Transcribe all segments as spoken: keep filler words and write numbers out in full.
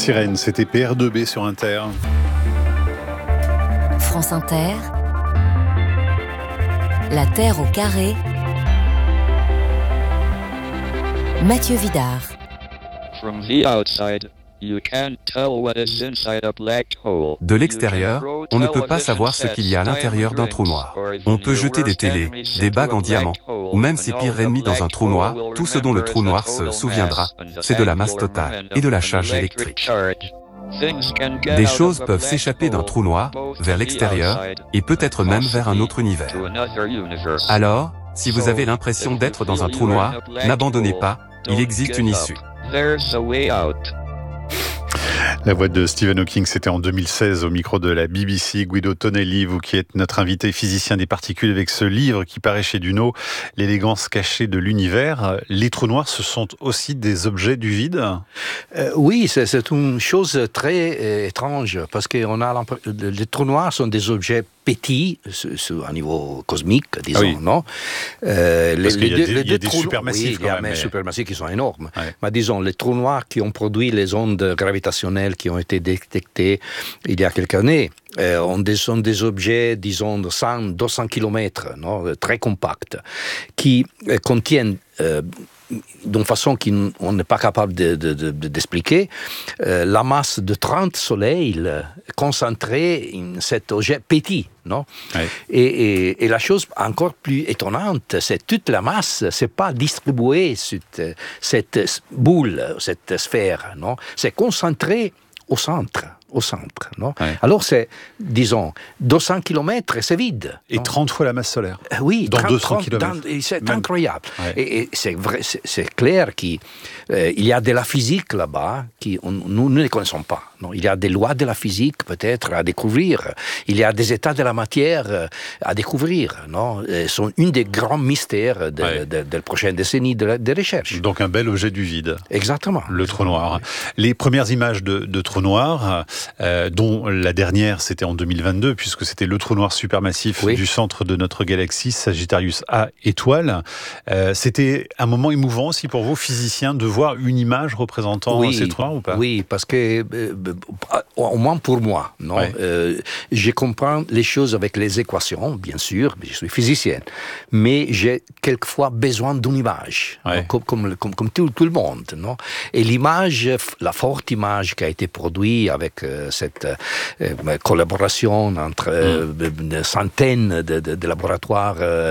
Sirène, c'était P R deux B sur Inter. France Inter, La Terre au carré, Mathieu Vidard. From the outside, you can't tell what is inside a black hole. De l'extérieur, on ne peut pas savoir ce qu'il y a à l'intérieur d'un trou noir. On peut jeter des télés, des bagues en diamant, ou même ses pires ennemis dans un trou noir. Tout ce dont le trou noir se souviendra, c'est de la masse totale et de la charge électrique. Des choses peuvent s'échapper d'un trou noir, vers l'extérieur, et peut-être même vers un autre univers. Alors, si vous avez l'impression d'être dans un trou noir, n'abandonnez pas, il existe une issue. La voix de Stephen Hawking, c'était en deux mille seize au micro de la B B C. Guido Tonelli, vous qui êtes notre invité physicien des particules avec ce livre qui paraît chez Duno, L'élégance cachée de l'univers. Les trous noirs, ce sont aussi des objets du vide ? euh, Oui, c'est, c'est une chose très euh, étrange parce que on a l'impression que les trous noirs sont des objets petits, à niveau cosmique, disons, ah oui. non euh, Parce les, qu'il y a des, il y a des supermassifs oui, quand il y a même. des mais... supermassifs qui sont énormes. Ouais. Mais disons, les trous noirs qui ont produit les ondes gravitationnelles qui ont été détectées il y a quelques années, euh, on des, sont des objets, disons, de cent à deux cents kilomètres, non, très compacts, qui euh, contiennent... Euh, d'une façon qu'on n'est pas capable de, de, de, d'expliquer, euh, la masse de trente soleils concentrée dans cet objet petit. Non ouais. et, et, et la chose encore plus étonnante, c'est toute la masse, c'est pas distribué sur cette boule, cette sphère, non, c'est concentré au centre. Au centre, non ouais. Alors c'est, disons, deux cents kilomètres, c'est vide. Et non trente fois la masse solaire. Euh, oui, dans trente, deux cents kilomètres. Dans, c'est Même. incroyable. Ouais. Et, et c'est vrai, c'est, c'est clair qu'il euh, y a de la physique là-bas que nous ne connaissons pas. Non, il y a des lois de la physique peut-être à découvrir. Il y a des états de la matière à découvrir. Non, ce sont une des grands mystères de, ouais. de, de, de la prochaine décennie de, la, de recherche. Donc un bel objet du vide. Exactement. Le trou noir. Les premières images de, de trous noirs, euh, dont la dernière c'était en deux mille vingt-deux, puisque c'était le trou noir supermassif oui. du centre de notre galaxie, Sagittarius A étoile. Euh, c'était un moment émouvant aussi pour vous, physiciens, de voir une image représentant oui. ces trous noirs ou pas ? Oui, parce que... Euh, au moins pour moi, non. Ouais. Euh, je comprends les choses avec les équations, bien sûr, je suis physicien, mais j'ai quelquefois besoin d'une image, ouais. comme, comme, comme, comme tout, tout le monde, non. Et l'image, la forte image qui a été produite avec euh, cette euh, collaboration entre euh, mm. centaines de, de, de laboratoires euh,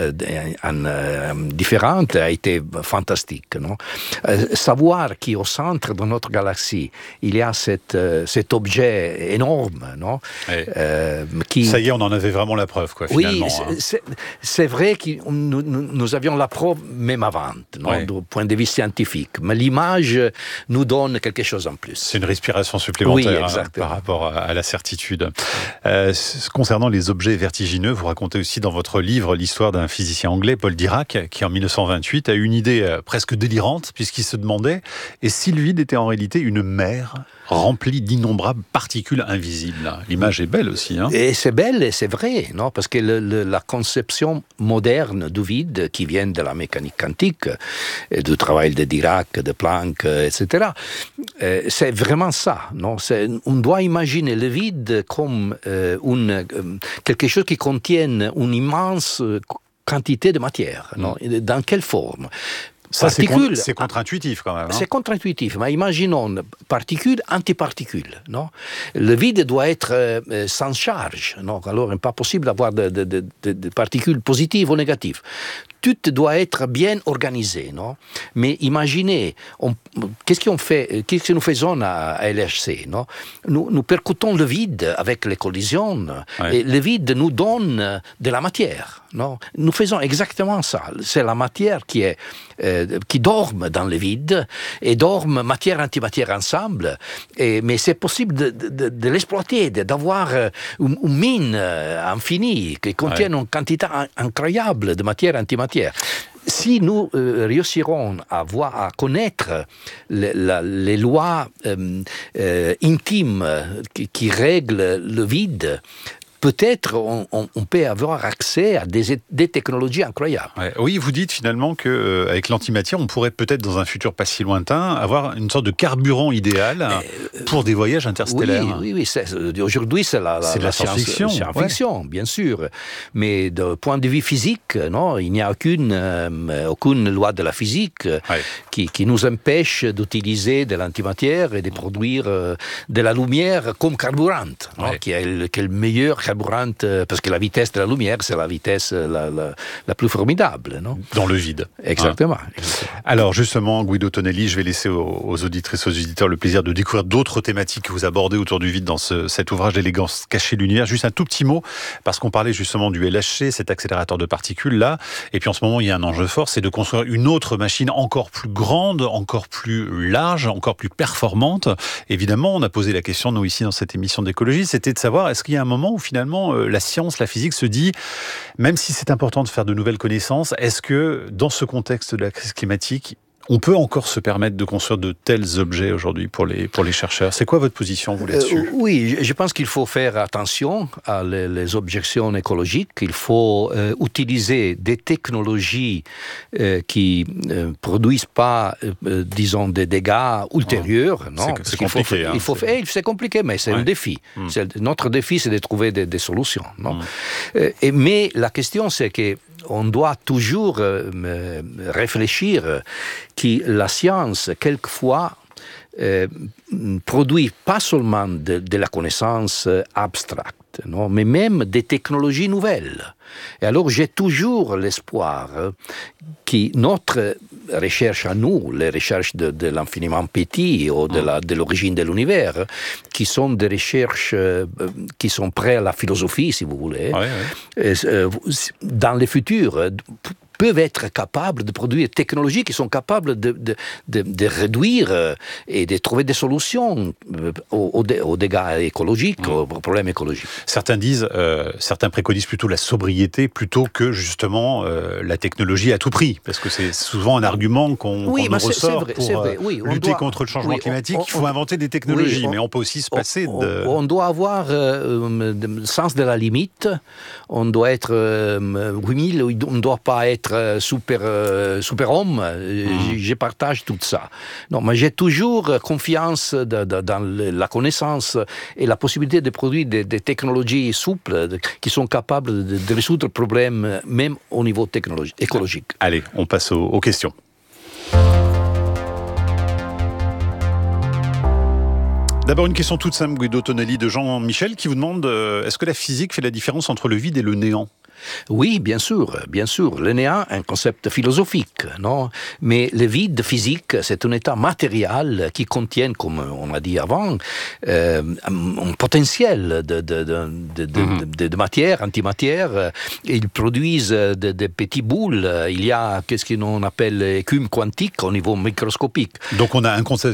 en, euh, différents a été fantastique, non. Euh, savoir qu'au centre de notre galaxie, il y a cette cet objet énorme, non ouais. euh, qui... Ça y est, on en avait vraiment la preuve, quoi, finalement. Oui, c'est, c'est, c'est vrai que nous, nous avions la preuve même avant, non, ouais. du point de vue scientifique. Mais l'image nous donne quelque chose en plus. C'est une respiration supplémentaire oui, hein, par rapport à la certitude. Euh, concernant les objets vertigineux, vous racontez aussi dans votre livre l'histoire d'un physicien anglais, Paul Dirac, qui en dix-neuf cent vingt-huit a eu une idée presque délirante, puisqu'il se demandait et si le vide était en réalité une mer remplie d'innombrables particules invisibles. L'image est belle aussi. Hein. Et c'est belle et c'est vrai, non, parce que le, le, la conception moderne du vide, qui vient de la mécanique quantique, et du travail de Dirac, de Planck, et cetera, euh, c'est vraiment ça. Non, c'est, on doit imaginer le vide comme euh, une, euh, quelque chose qui contient une immense quantité de matière. Non, mmh. Dans quelle forme ? Ça, c'est, con- c'est contre-intuitif quand même. Hein. C'est contre-intuitif, mais imaginons particules, antiparticules. Non, le vide doit être euh, sans charge. Non, alors, il n'est pas possible d'avoir de, de, de, de particules positives ou négatives. Tout doit être bien organisé. Non, mais imaginez, on, qu'est-ce qu'on fait, qu'est-ce que nous faisons à, à L H C, non, nous, nous percutons le vide avec les collisions. Ouais. Et le vide nous donne de la matière. Non, nous faisons exactement ça. C'est la matière qui est euh, qui dorment dans le vide et dorment matière antimatière ensemble. Et, mais c'est possible de, de, de l'exploiter, de, d'avoir une, une mine infinie qui contient ouais. une quantité incroyable de matière antimatière. Si nous euh, réussirons à, voir, à connaître les, la, les lois euh, euh, intimes qui, qui règlent le vide, peut-être on, on, on peut avoir accès à des, des technologies incroyables. Ouais. Oui, vous dites finalement qu'avec euh, l'antimatière, on pourrait peut-être dans un futur pas si lointain avoir une sorte de carburant idéal euh, pour des voyages interstellaires. Oui, oui, oui. C'est, aujourd'hui, c'est la, la, c'est de la, la science-fiction, science, science-fiction, ouais. Bien sûr. Mais de point de vue physique, non, il n'y a aucune, euh, aucune loi de la physique ouais. qui, qui nous empêche d'utiliser de l'antimatière et de produire euh, de la lumière comme carburant, ouais. non, qui, est le, qui est le meilleur carburant, euh, parce que la vitesse de la lumière, c'est la vitesse la, la, la plus formidable. Non? Dans le vide. Exactement. Hein. Exactement. Alors justement, Guido Tonelli, je vais laisser aux, aux auditrices, aux auditeurs le plaisir de découvrir d'autres thématiques que vous abordez autour du vide dans ce, cet ouvrage d'élégance cachée de l'univers. Juste un tout petit mot, parce qu'on parlait justement du L H C, cet accélérateur de particules là, et puis en ce moment il y a un enjeu fort, c'est de construire une autre machine encore plus grande, encore plus large, encore plus performante. Évidemment, on a posé la question, nous ici dans cette émission d'écologie, c'était de savoir, est-ce qu'il y a un moment où finalement euh, la science, la physique se dit, même si c'est important de faire de nouvelles connaissances, est-ce que dans ce contexte de la crise climatique, on peut encore se permettre de construire de tels objets aujourd'hui pour les, pour les chercheurs? C'est quoi votre position, vous, là-dessus? euh, Oui, je pense qu'il faut faire attention à les, les objections écologiques. Il faut euh, utiliser des technologies euh, qui ne euh, produisent pas, euh, disons, des dégâts ultérieurs. Oh, non, c'est, c'est compliqué. Faut, hein, il faut, c'est... Eh, c'est compliqué, mais c'est ouais. un défi. Mmh. C'est, notre défi, c'est de trouver des, des solutions. Non? Mmh. Euh, et, mais la question, c'est que on doit toujours euh, réfléchir que la science, quelquefois, euh, produit pas seulement de, de la connaissance abstracte, non, mais même des technologies nouvelles. Et alors, j'ai toujours l'espoir que notre recherche à nous, les recherches de, de l'infiniment petit ou de, la, de l'origine de l'univers, qui sont des recherches euh, qui sont prêtes à la philosophie, si vous voulez, ouais, ouais. Euh, dans le futur, peuvent être capables de produire des technologies qui sont capables de, de, de, de réduire et de trouver des solutions aux, aux, aux dégâts écologiques, mmh. aux problèmes écologiques. Certains disent, euh, certains préconisent plutôt la sobriété plutôt que justement euh, la technologie à tout prix, parce que c'est souvent un argument qu'on, oui, qu'on nous ressort c'est vrai, pour c'est vrai. Oui, lutter doit, contre le changement oui, climatique. on, on, il faut inventer des technologies, oui, on, mais on peut aussi se passer on, de... On doit avoir euh, le sens de la limite, on doit être euh, huit mille, on ne doit pas être super, euh, super homme, mmh. je, je partage tout ça. Non, mais j'ai toujours confiance de, de, dans la connaissance et la possibilité de produire des, des technologies souples de, qui sont capables de, de résoudre le problème même au niveau technologique, écologique. Allez, on passe aux, aux questions. D'abord, une question toute simple, Guido Tonelli, de Jean-Michel, qui vous demande euh, est-ce que la physique fait la différence entre le vide et le néant ? Oui, bien sûr, bien sûr. Le néant est un concept philosophique, non? Mais le vide physique, c'est un état matériel qui contient, comme on a dit avant, euh, un potentiel de, de, de, de, mm-hmm. de, de matière, antimatière. Ils produisent de, de petites boules. Il y a, qu'est-ce qu'on appelle écume quantique au niveau microscopique. Donc on a un concept